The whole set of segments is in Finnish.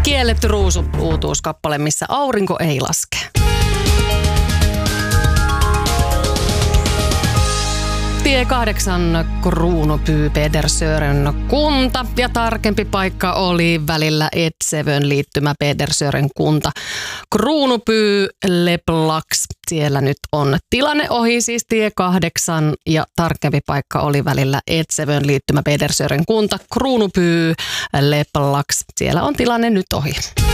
Kielletty ruusu uutuuskappale, missä aurinko ei laske. Tie 8 Kruunupyy Pedersören kunta ja tarkempi paikka oli välillä Etsevön liittymä Pedersören kunta. Kruunupyy Leplaks, siellä nyt on tilanne ohi, siis tie 8 ja tarkempi paikka oli välillä Etsevön liittymä Pedersören kunta. Kruunupyy Leplaks, siellä on tilanne nyt ohi.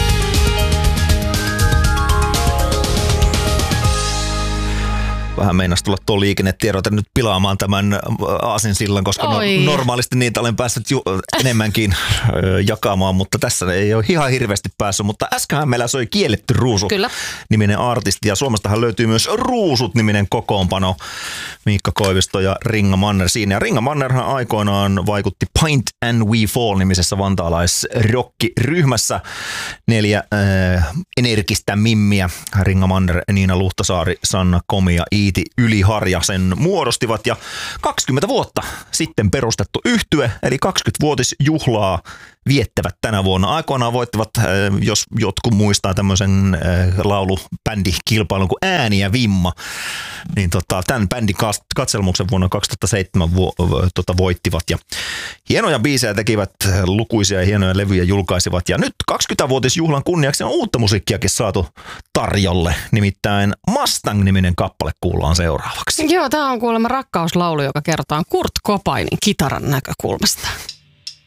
Vähän meinasi tulla tuo liikennetiedote nyt pilaamaan tämän aasinsillan, koska normaalisti niitä olen päässyt enemmänkin jakamaan, mutta tässä ei ole ihan hirveästi päässyt. Mutta äskenhän meillä soi Kielletty ruusu -niminen artisti ja Suomestahan löytyy myös Ruusut-niminen kokoonpano. Miikka Koivisto ja Ringa Manner siinä. Ja Ringa Mannerhan aikoinaan vaikutti Paint and We Fall -nimisessä vantaalaisrokkiryhmässä. 4 energistä mimmiä, Ringa Manner, Niina Luhtasaari, Sanna Komi ja Iiti Yliharja sen muodostivat. Ja 20 vuotta sitten perustettu yhtye, eli 20-vuotisjuhlaa viettävät tänä vuonna. Aikoinaan voittivat, jos jotkut muistaa tämmöisen laulubändikilpailun kuin Ääni ja Vimma, niin tämän bändin katselmuksen vuonna 2007 voittivat. Ja hienoja biisejä tekivät, lukuisia ja hienoja levyjä julkaisivat. Ja nyt 20-vuotisjuhlan kunniaksi on uutta musiikkiakin saatu tarjolle. Nimittäin Mustang-niminen kappale kuullaan seuraavaksi. Joo, tämä on kuulemma rakkauslaulu, joka kertoo Kurt Cobainin kitaran näkökulmasta.